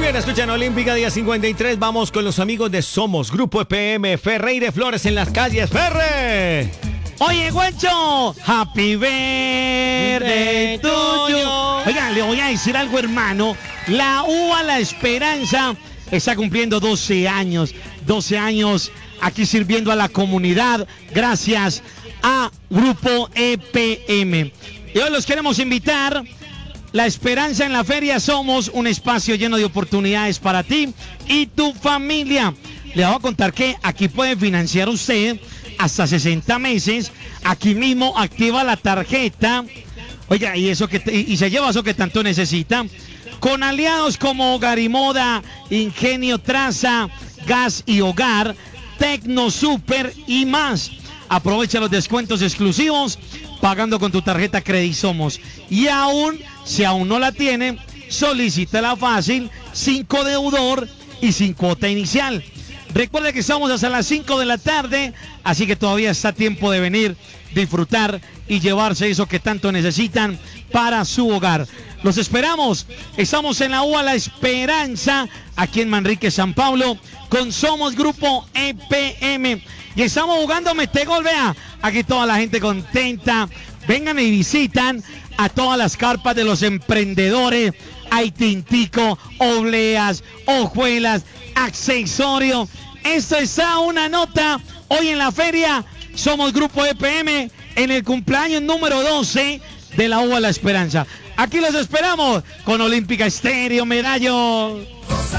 Bien, escuchan Olímpica día 53. Vamos con los amigos de Somos Grupo EPM. Ferreira Flores en las calles. ¡Ferre! Oye, Guancho, happy birthday to you. Oigan, le voy a decir algo, hermano. La UA La Esperanza está cumpliendo 12 años. 12 años aquí sirviendo a la comunidad gracias a Grupo EPM. Y hoy los queremos invitar. La Esperanza en la Feria Somos un espacio lleno de oportunidades para ti y tu familia. Le voy a contar que aquí puede financiar usted hasta 60 meses. Aquí mismo activa la tarjeta. Oiga, y se lleva eso que tanto necesita. Con aliados como Hogar y Moda, Ingenio Traza, Gas y Hogar, Tecno Super y más. Aprovecha los descuentos exclusivos pagando con tu tarjeta Credisomos. Y si aún no la tiene, solicítala fácil, sin codeudor y sin cuota inicial. Recuerda que estamos hasta las 5 de la tarde, así que todavía está tiempo de venir, disfrutar y llevarse eso que tanto necesitan para su hogar. Los esperamos. Estamos en la UA La Esperanza, aquí en Manrique, San Pablo, con Somos Grupo EPM. Y estamos jugando Metegol, vea. Aquí toda la gente contenta. Vengan y visitan a todas las carpas de los emprendedores. Hay tintico, obleas, hojuelas, accesorios. Esto está una nota. Hoy en la feria Somos Grupo EPM en el cumpleaños número 12 de la UA La Esperanza. Aquí los esperamos con Olímpica Estéreo, Medallo.